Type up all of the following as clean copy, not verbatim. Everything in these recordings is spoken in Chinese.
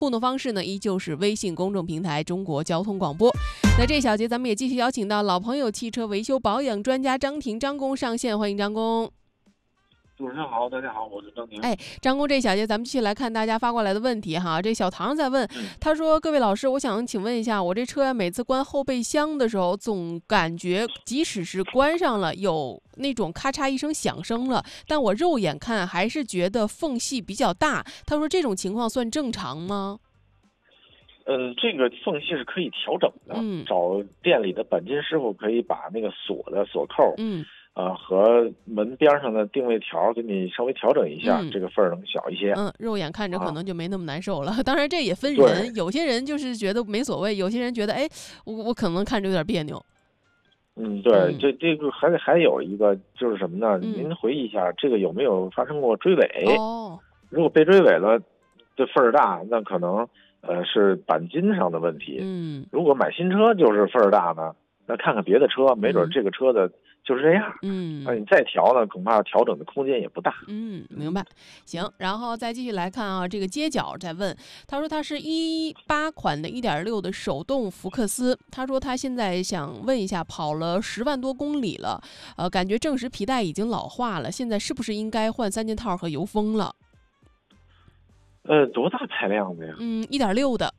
互动方式呢，依旧是微信公众平台中国交通广播。那这小节咱们也继续邀请到老朋友汽车维修保养专家张婷张工上线，欢迎张工。 主持人好，大家好，我是张婷。 张工，这小节咱们继续来看大家发过来的问题哈。这小唐在问，他说：“各位老师，我想请问一下，我这车呀，每次关后备箱的时候，总感觉即使是关上了，有那种咔嚓一声响声了，但我肉眼看还是觉得缝隙比较大。他说这种情况算正常吗？” 这个缝隙是可以调整的。找店里的钣金师傅可以把那个锁的锁扣，和门边上的定位条给你稍微调整一下，这个缝儿能小一些。 肉眼看着可能就没那么难受了。当然这也分人，有些人就是觉得没所谓，有些人觉得我可能看着有点别扭。 对，这个还有一个就是什么呢？您回忆一下，这个有没有发生过追尾？如果被追尾了，这缝儿大，那可能是钣金上的问题。如果买新车就是缝儿大呢，那看看别的车，没准这个车的就是这样。那你再调呢，恐怕调整的空间也不大。 明白。行，然后再继续来看啊，这个街角在问，他说他是18款的1.6的手动福克斯，他说他现在想问一下，跑了10万多公里了，感觉正时皮带已经老化了，现在是不是应该换3件套和油封了？ 多大排量的呀 ？1.6的。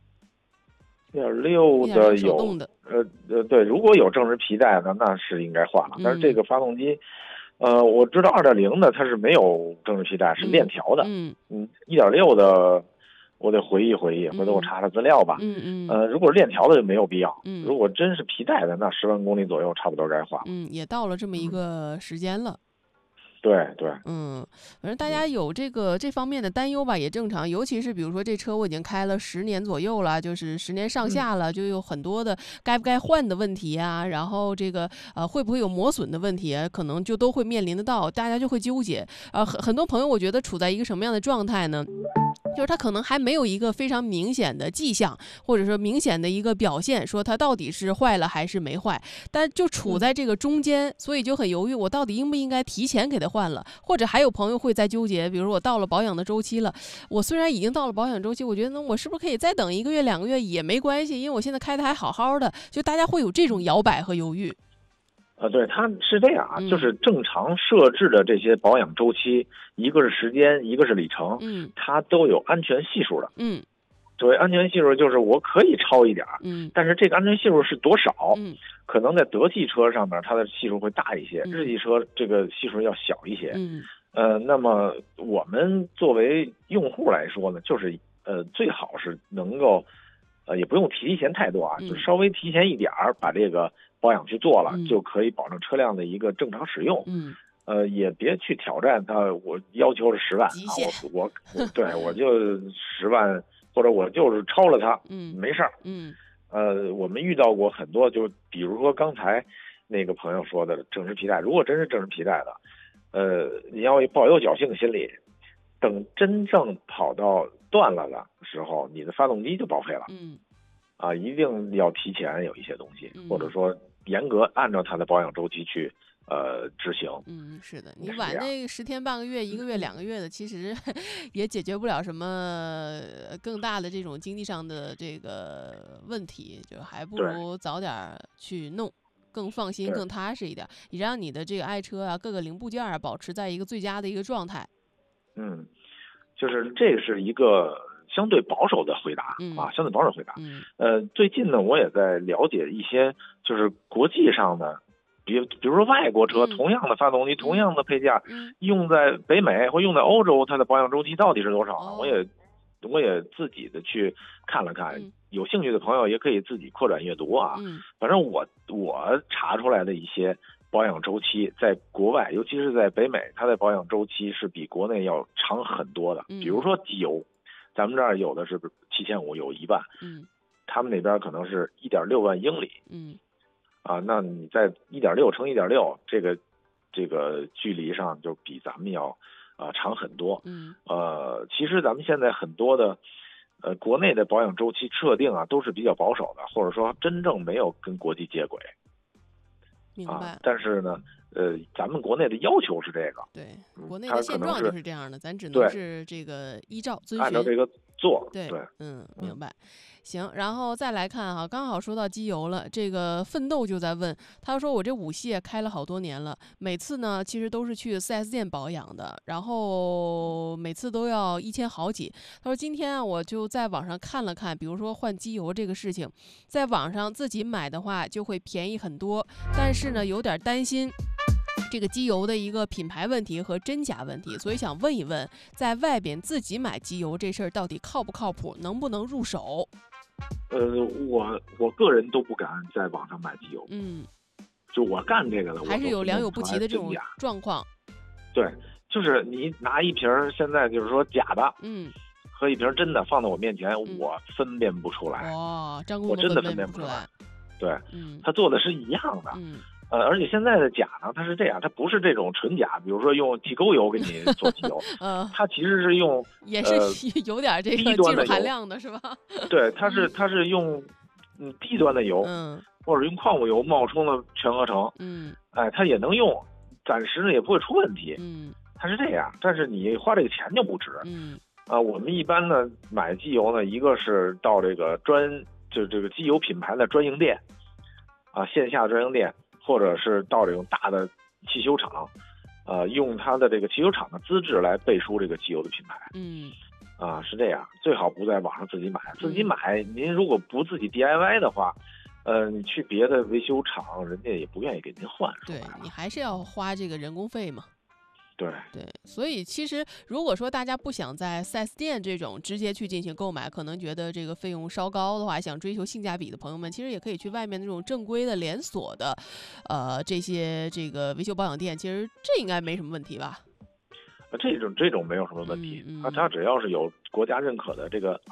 1.6的有， 手动的。 对，如果有正时皮带呢，那是应该换了。但是这个发动机，我知道2.0的它是没有正时皮带，是链条的。1.6的，我得回忆回忆，回头我查查资料吧。如果是链条的就没有必要。如果真是皮带的，那10万公里左右差不多该换了。 也到了这么一个时间了。 对， 反正大家有这方面的担忧吧，也正常。尤其是比如说这车我已经开了10年左右了，就是10年上下了，就有很多的该不该换的问题啊，然后这个会不会有磨损的问题，可能就都会面临得到，大家就会纠结。很多朋友我觉得处在一个什么样的状态呢？就是他可能还没有一个非常明显的迹象，或者说明显的一个表现，说他到底是坏了还是没坏，但就处在这个中间，所以就很犹豫，我到底应不应该提前给他换了？或者还有朋友会在纠结，比如说我到了保养的周期了，我虽然已经到了保养周期，我觉得呢，我是不是可以再等1个月2个月也没关系，因为我现在开的还好好的，就大家会有这种摇摆和犹豫。 对，它是这样啊，就是正常设置的这些保养周期，一个是时间，一个是里程，它都有安全系数的。所谓安全系数就是我可以超一点，但是这个安全系数是多少？可能在德系车上面它的系数会大一些，日系车这个系数要小一些。那么我们作为用户来说呢，就是最好是能够也不用提前太多啊，就稍微提前一点把这个保养去做了，就可以保证车辆的一个正常使用。也别去挑战它，我要求是10万啊，我就10万，或者我就是超了它，没事儿。我们遇到过很多，就比如说刚才那个朋友说的正时皮带，如果真是正时皮带的，你要抱有侥幸的心理，等真正跑到断了的时候，你的发动机就报废了。一定要提前有一些东西，或者说严格按照它的保养周期去执行。 是的，你晚那10天半个月1个月2个月的，其实也解决不了什么更大的这种经济上的这个问题，就还不如早点去弄，更放心更踏实一点，也让你的这个爱车啊各个零部件保持在一个最佳的一个状态。 就是这是一个相对保守的回答相对保守回答。最近呢，我也在了解一些就是国际上的，比如说外国车同样的发动机，同样的配件，用在北美或用在欧洲，它的保养周期到底是多少呢？我也自己的去看了看，有兴趣的朋友也可以自己扩展阅读啊。反正我查出来的一些保养周期，在国外，尤其是在北美，它的保养周期是比国内要长很多的。比如说机油，咱们这儿有的是7500，有1万，他们那边可能是1.6万英里。那你在1.6乘1.6这个距离上就比咱们要长很多。其实咱们现在很多的国内的保养周期设定都是比较保守的，或者说真正没有跟国际接轨。 明白。 但是呢，咱们国内的要求是这个， 对，国内的现状就是这样的，咱只能是这个依照遵循， 按照这个做。 对， 对， 明白。行，然后再来看哈，刚好说到机油了，这个奋斗就在问，他说我这五系开了好多年了，每次呢其实都是去 4S 店保养的，然后每次都要1000好几。他说今天啊我就在网上看了看，比如说换机油这个事情，在网上自己买的话就会便宜很多，但是呢有点担心这个机油的一个品牌问题和真假问题，所以想问一问，在外边自己买机油这事儿到底靠不靠谱，能不能入手？ 我个人都不敢在网上买机油，就我干这个的， 还是有良莠不齐的这种状况。 对，就是你拿一瓶现在就是说假的，和一瓶真的放到我面前，我分辨不出来。 哇，张工我真的分辨不出来。对，他做的是一样的。而且现在的钾呢，它是这样，它不是这种纯钾，比如说用地沟油给你做机油，它其实是用也是有点这个技术含量的是吧？ 对，它是用低端的油，或者用矿物油冒充了全合成，它也能用，暂时呢也不会出问题，它是这样，但是你花这个钱就不值，我们一般呢买机油呢，一个是到这个就这个机油品牌的专营店，线下专营店。或者是到这种大的汽修厂，用它的这个汽修厂的资质来背书这个机油的品牌，是这样，最好不在网上自己买。自己买，您如果不自己 DIY 的话，你去别的维修厂，人家也不愿意给您换。 对，你还是要花这个人工费嘛。 对， 所以其实如果说大家不想在 4S 店这种直接去进行购买，可能觉得这个费用稍高的话，想追求性价比的朋友们，其实也可以去外面那种正规的连锁的，这些这个维修保养店，其实这应该没什么问题吧？ 这种没有什么问题，它只要是有国家认可的这个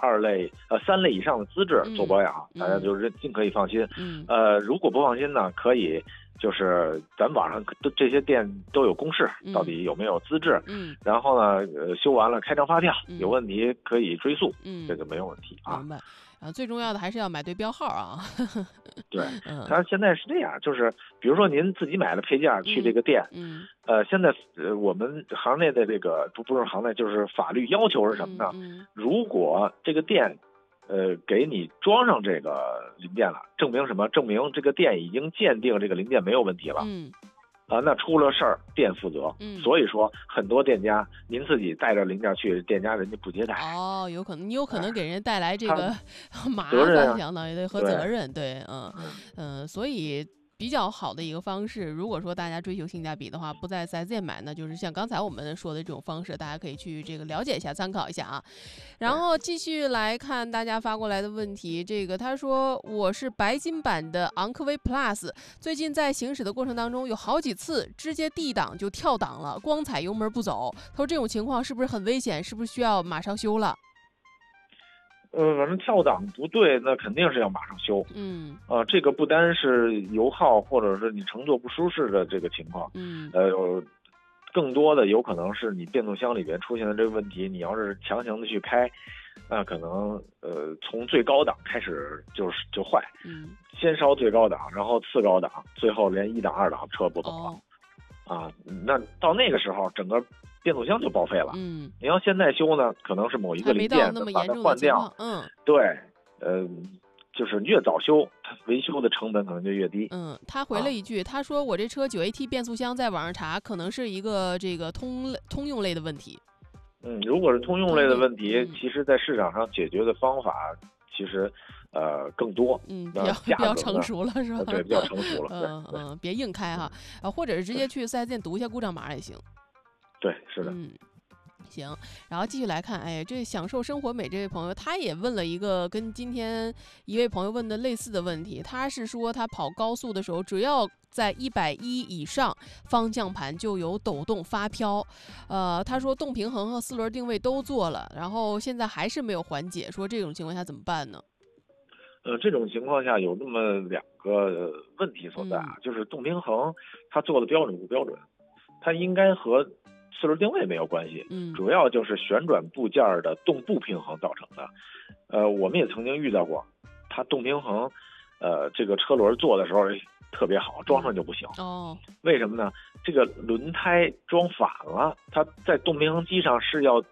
3类以上的资质做保养，大家就尽可以放心。如果不放心呢，可以。就是咱网上这些店都有公示，到底有没有资质？然后呢，修完了开张发票，有问题可以追溯，这个没有问题啊。 明白。最重要的还是要买对标号啊。 对，它现在是这样，就是比如说您自己买了配件去这个店，现在我们行内的这个不是行内，就是法律要求是什么呢？如果这个店给你装上这个零件了，证明什么？证明这个店已经鉴定这个零件没有问题了。那出了事儿店负责。所以说很多店家您自己带着零件去，店家人家不接待。 有可能你有可能给人带来这个麻烦， 相当于和责任。对，所以。比较好的一个方式，如果说大家追求性价比的话，不在 4S 店买呢，就是像刚才我们说的这种方式，大家可以去这个了解一下、参考一下啊。然后继续来看大家发过来的问题，这个他说我是白金版的昂科威 Plus， 最近在行驶的过程当中有好几次直接D档就跳档了，光踩油门不走。他说这种情况是不是很危险？是不是需要马上修了？ 反正跳档不对，那肯定是要马上修。这个不单是油耗，或者是你乘坐不舒适的这个情况，更多的有可能是你变速箱里边出现的这个问题。你要是强行的去开，那可能从最高档开始就坏，先烧最高档，然后次高档，最后连1档2档车不走了。那到那个时候，整个变速箱就报废了。你要现在修呢，可能是某一个零件把它换掉。对，就是越早修，它维修的成本可能就越低。 他回了一句，他说我这车9AT 变速箱在网上查，可能是一个这个通用类的问题。 如果是通用类的问题，其实在市场上解决的方法其实更多。 比较成熟了是吧？ 对，比较成熟了。 别硬开哈，或者是直接去4S店读一下故障码也行。 对，是的。 行，然后继续来看，这享受生活美这位朋友，他也问了一个跟今天一位朋友问的类似的问题。他是说他跑高速的时候，只要在110以上，方向盘就有抖动发飘。他说动平衡和4轮定位都做了，然后现在还是没有缓解，说这种情况下怎么办呢？ 这种情况下有那么2个问题所在就是动平衡它做的标准不标准，它应该和4轮定位没有关系，主要就是旋转部件的动不平衡造成的。我们也曾经遇到过，它动平衡，这个车轮做的时候特别好，装上就不行。为什么呢？这个轮胎装反了，它在动平衡机上是要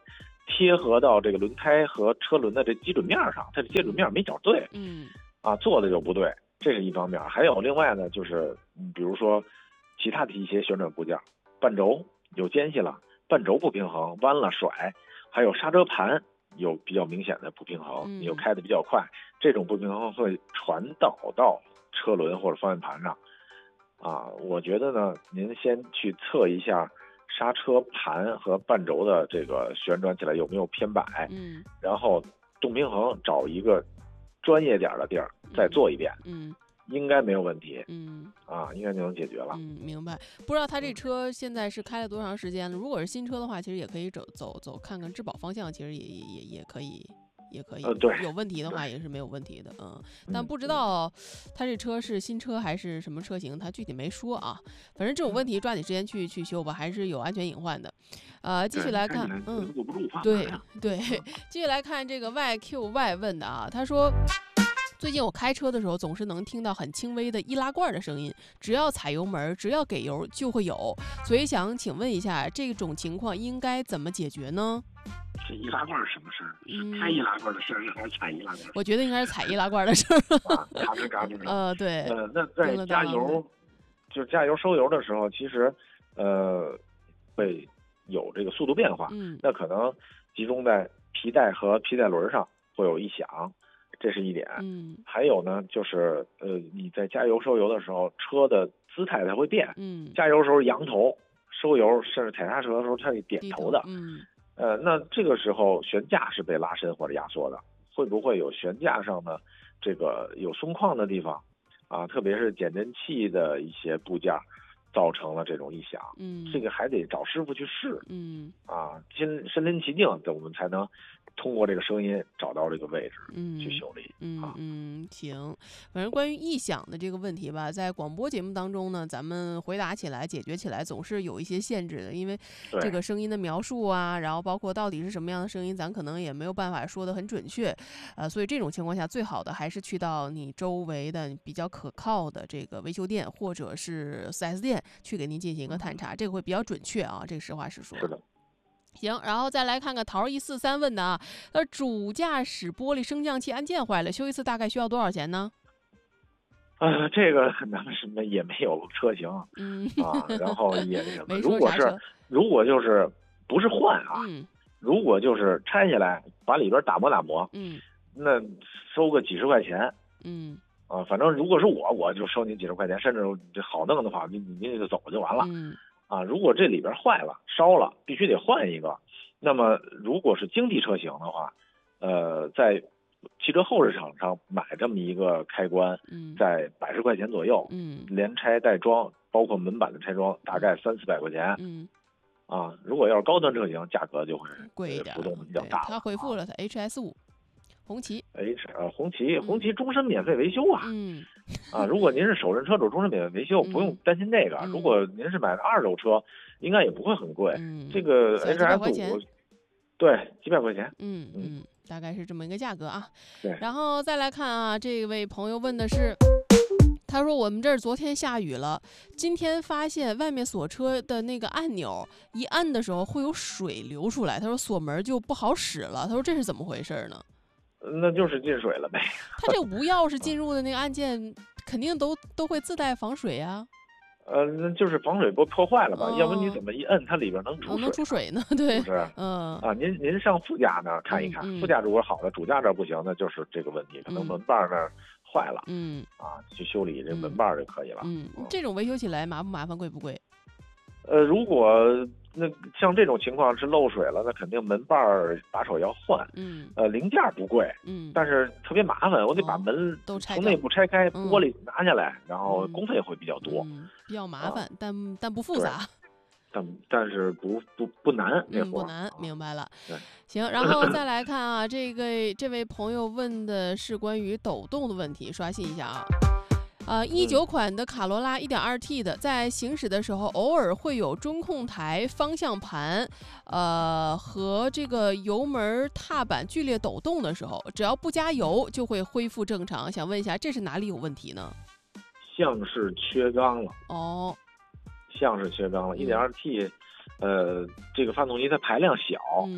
贴合到这个轮胎和车轮的这基准面上，它的接准面没找对，做的就不对，这是一方面。还有另外呢，就是比如说其他的一些旋转部件，半轴有间隙了，半轴不平衡，弯了甩，还有刹车盘有比较明显的不平衡，有开的比较快，这种不平衡会传导到车轮或者方向盘上。我觉得呢，您先去测一下刹车盘和半轴的这个旋转起来有没有偏摆，然后动平衡找一个专业点的地儿再做一遍，应该没有问题，应该就能解决了。 明白。不知道他这车现在是开了多长时间了？如果是新车的话，其实也可以走看看质保方向，其实也可以。 对， 有问题的话也是没有问题的，但不知道他这车是新车还是什么车型，他具体没说啊。反正这种问题抓紧时间去修吧，还是有安全隐患的。继续来看，对，继续来看这个 YQY 问的啊，他说，最近我开车的时候总是能听到很轻微的易拉罐的声音，只要踩油门，只要给油就会有，所以想请问一下，这种情况应该怎么解决呢？ 这易拉罐是什么事儿？是开易拉罐的事儿，还是踩易拉罐？ 我觉得应该是踩易拉罐的事儿。 嘎吱嘎吱。 对。 那在加油，就是加油收油的时候，其实会有这个速度变化。那可能集中在皮带和皮带轮上会有异响，这是一点。还有呢，就是你在加油收油的时候，车的姿态它会变。加油时候扬头，收油甚至踩刹车的时候它得点头的。那这个时候悬架是被拉伸或者压缩的，会不会有悬架上的这个有松旷的地方特别是减震器的一些部件造成了这种异响？这个还得找师傅去试。身临其境，我们才能通过这个声音找到这个位置，去修理。 行。反正关于异响的这个问题吧，在广播节目当中呢，咱们回答起来、解决起来总是有一些限制的，因为这个声音的描述啊，然后包括到底是什么样的声音，咱可能也没有办法说得很准确。所以这种情况下，最好的还是去到你周围的比较可靠的这个维修店或者是 4S 店去给您进行一个探查，这个会比较准确啊。这个实话实说。 是的。 行，然后再来看看桃143问的啊，主驾驶玻璃升降器按键坏了，修一次大概需要多少钱呢？ 这个咱们什么也没有车型，然后也那什么，如果就是不是换如果就是拆下来把里边打磨，那收个几十块钱，反正如果是我就收你几十块钱，甚至这好弄的话，你就走就完了。如果这里边坏了、烧了，必须得换一个。那么，如果是经济车型的话，在汽车后市场上买这么一个开关，在100块钱左右，连拆带装，包括门板的拆装，大概300-400块钱。如果要是高端车型，价格就会贵一点， 浮动比较大。 他回复了他 HS5。红旗红旗终身免费维修如果您是首任车主，终身免费维修，不用担心这个。如果您是买的二手车，应该也不会很贵。这个 HS5，对，几百块钱。 大概是这么一个价格啊。 对。 然后再来看啊，这位朋友问的是，他说我们这儿昨天下雨了，今天发现外面锁车的那个按钮一按的时候会有水流出来，他说锁门就不好使了，他说这是怎么回事呢？ 那就是进水了呗。 它这无钥匙进入的那个按键，肯定都会自带防水啊。 那就是防水破坏了吧？要不你怎么一摁，它里边能出水呢？对， 是您上副驾那儿看一看，副驾如果好的，主驾这儿不行，那就是这个问题，可能门把那儿坏了。去修理这门把就可以了。 这种维修起来麻不麻烦，贵不贵？ 如果那像这种情况是漏水了，那肯定门把把手要换。零件不贵，但是特别麻烦，我得把门从内部拆开，玻璃拿下来，然后工费会比较多， 比较麻烦，但不复杂。 但是不难， 不难，明白了。行，然后再来看啊，这位朋友问的是关于抖动的问题，刷新一下啊。19款的卡罗拉 1.2T 的，在行驶的时候偶尔会有中控台、方向盘，和这个油门踏板剧烈抖动的时候，只要不加油就会恢复正常。想问一下，这是哪里有问题呢？ 像是缺缸了。像是缺缸了。1.2T，这个发动机它排量小，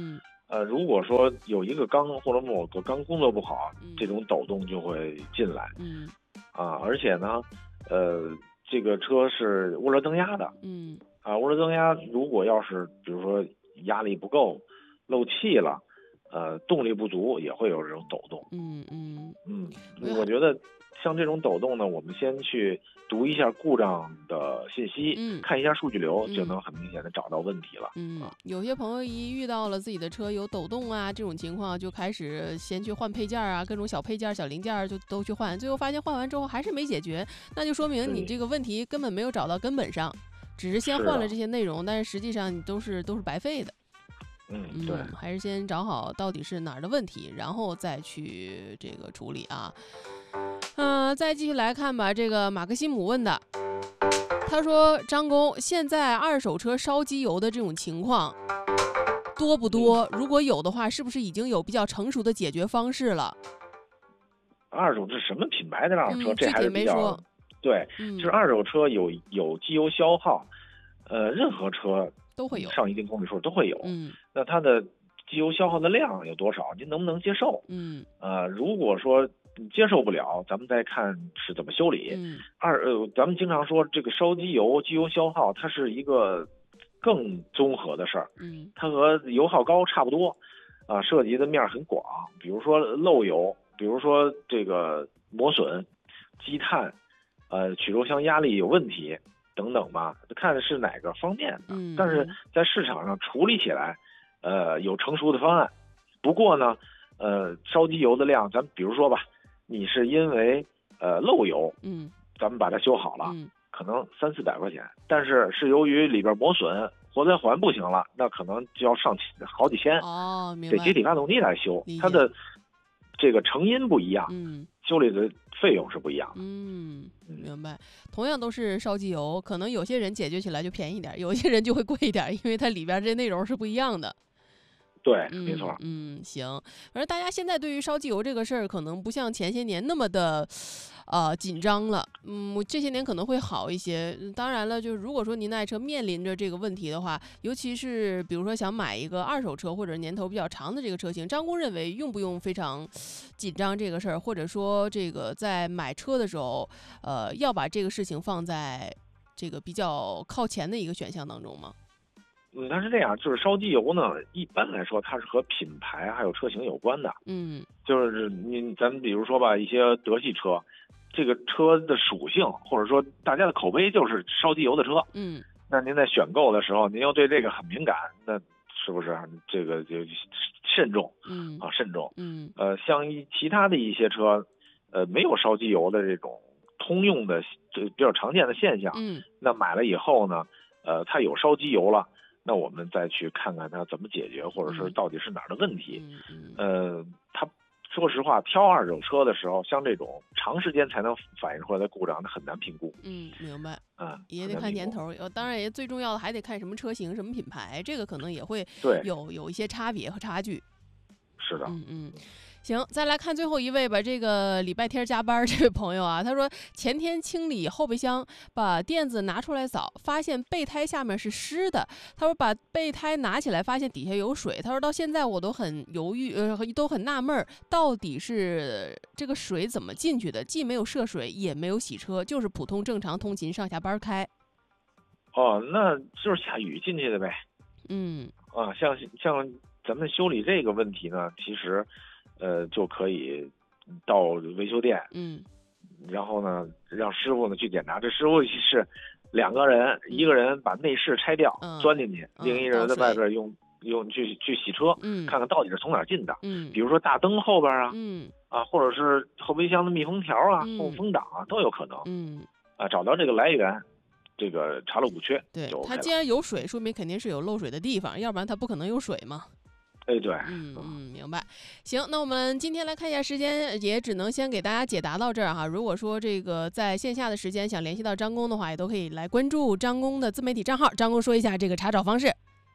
如果说有一个缸或者某个缸工作不好，这种抖动就会进来。而且呢，这个车是涡轮增压的。涡轮增压如果要是比如说压力不够、漏气了，动力不足也会有这种抖动。我觉得像这种抖动呢，我们先去读一下故障的信息，看一下数据流，就能很明显的找到问题了。 有些朋友一遇到了自己的车有抖动啊这种情况，就开始先去换配件啊，各种小配件、小零件就都去换，最后发现换完之后还是没解决，那就说明你这个问题根本没有找到根本上，只是先换了这些内容，但是实际上你都是白费的。 对， 还是先找好到底是哪儿的问题，然后再去这个处理啊。再继续来看吧，这个马克西姆问的，他说张工，现在二手车烧机油的这种情况多不多？如果有的话，是不是已经有比较成熟的解决方式了？ 二手是什么品牌的二手车？这还是比较没说。 对，就是二手车有机油消耗，任何车都会有， 上一定公里数都会有。那它的机油消耗的量有多少？您能不能接受？如果说你接受不了，咱们再看是怎么修理。咱们经常说这个烧机油消耗，它是一个更综合的事儿。它和油耗高差不多，涉及的面很广。比如说漏油，比如说这个磨损、积碳，曲轴箱压力有问题等等吧，看的是哪个方面的。但是在市场上处理起来，有成熟的方案。不过呢，烧机油的量，咱比如说吧，你是因为漏油，咱们把它修好了，可能300-400块钱，但是由于里边磨损，活塞环不行了，那可能就要上好几千。 明白。 得解体发动机来修，它的这个成因不一样，修理的费用是不一样的。 明白。同样都是烧机油，可能有些人解决起来就便宜点，有些人就会贵一点，因为它里边这内容是不一样的。 对，没错。 行。反正大家现在对于烧机油这个事儿，可能不像前些年那么的紧张了。这些年可能会好一些。当然了，就是如果说您那车面临着这个问题的话，尤其是比如说想买一个二手车或者年头比较长的这个车型，张工认为用不用非常紧张这个事儿，或者说这个在买车的时候，要把这个事情放在这个比较靠前的一个选项当中吗？ 它是这样，就是烧机油呢，一般来说它是和品牌还有车型有关的。就是咱们比如说吧，一些德系车，这个车的属性或者说大家的口碑就是烧机油的车。那您在选购的时候，您又对这个很敏感，那是不是这个就慎重？慎重。像其他的一些车，没有烧机油的这种通用的比较常见的现象。那买了以后呢，它有烧机油了。那我们再去看看它怎么解决，或者是到底是哪儿的问题。它说实话，挑二手车的时候，像这种长时间才能反映出来的故障，它很难评估。 明白。也得看年头，当然也最重要的还得看什么车型、什么品牌，这个可能也会有一些差别和差距。 是的。 行，再来看最后一位吧。这个礼拜天加班这位朋友啊，他说前天清理后备箱，把垫子拿出来扫，发现备胎下面是湿的。他说把备胎拿起来，发现底下有水。他说到现在我都很犹豫，都很纳闷，到底是这个水怎么进去的？既没有涉水，也没有洗车，就是普通正常通勤上下班开。 那就是下雨进去的呗。像咱们修理这个问题呢，其实。就可以到维修店，然后呢，让师傅呢去检查。这师傅是2个人，一个人把内饰拆掉，钻进去，另一人在外边用去洗车，看看到底是从哪儿进的。比如说大灯后边啊，或者是后备箱的密封条啊、后风挡啊，都有可能。找到这个来源，这个查漏补缺。 对，它既然有水，说明肯定是有漏水的地方，要不然它不可能有水嘛。 对。 明白。行，那我们今天来看一下时间，也只能先给大家解答到这儿哈。如果说这个在线下的时间想联系到张工的话，也都可以来关注张工的自媒体账号。张工说一下这个查找方式。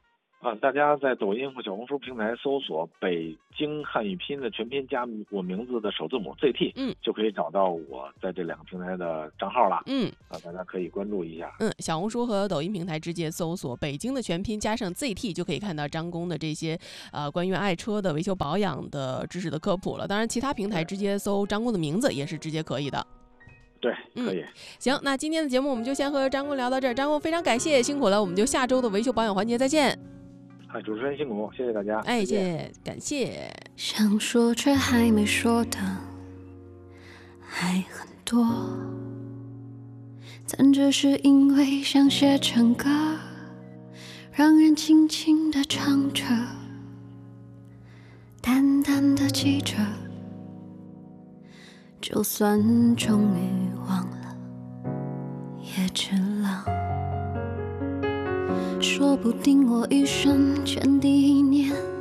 大家在抖音或小红书平台搜索北京汉语拼音的全拼加我名字的首字母 ZT， 就可以找到我在这2个平台的账号了。大家可以关注一下。 小红书和抖音平台直接搜索北京的全拼加上 ZT， 就可以看到张工的这些关于爱车的维修保养的知识的科普了。当然，其他平台直接搜张工的名字也是直接可以的。 对，可以。 行，那今天的节目我们就先和张工聊到这儿。张工非常感谢，辛苦了，我们就下周的维修保养环节再见。 主持人辛苦，谢谢大家。 谢谢，感谢。 想说却还没说的还很多，但只是因为想写成歌，让人轻轻地唱着，淡淡的记着，就算终于忘了也值了。说不定我一生前第1年